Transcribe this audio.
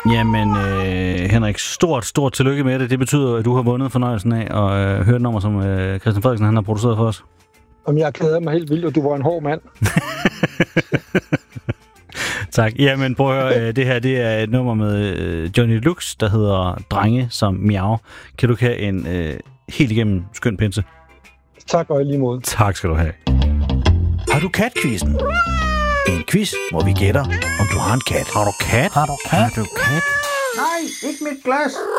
Jamen, Henrik, stort tillykke med det. Det betyder, at du har vundet fornøjelsen af at høre et nummer, som Christian Frederiksen han har produceret for os. Om jeg keder mig helt vildt, og du var en hård mand. Tak. Jamen, prøv at høre. Det her, det er et nummer med Johnny Lux, der hedder Drenge som Miau. Kan du have en helt igennem skøn pinse? Tak og lige mod. Tak skal du have. Har du katquizzen? En quiz, hvor vi gætter, om du har en kat. Har du kat? Har du kat? Nej, ikke mit glas.